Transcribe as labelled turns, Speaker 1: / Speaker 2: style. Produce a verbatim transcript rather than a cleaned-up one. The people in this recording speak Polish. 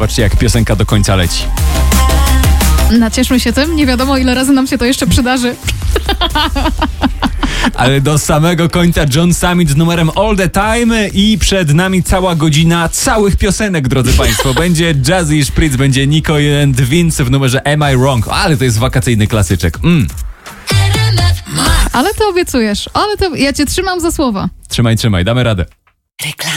Speaker 1: Zobaczcie, jak piosenka do końca leci.
Speaker 2: Nacieszmy się tym, nie wiadomo ile razy nam się to jeszcze przydarzy.
Speaker 1: Ale do samego końca John Summit z numerem All the Time i przed nami cała godzina całych piosenek, drodzy Państwo. Będzie Jazzy Spritz, będzie Nico and Vince w numerze Am I Wrong? Ale to jest wakacyjny klasyczek. Mm.
Speaker 2: Ale ty obiecujesz, ale to ja cię trzymam za słowa.
Speaker 1: Trzymaj, trzymaj, damy radę.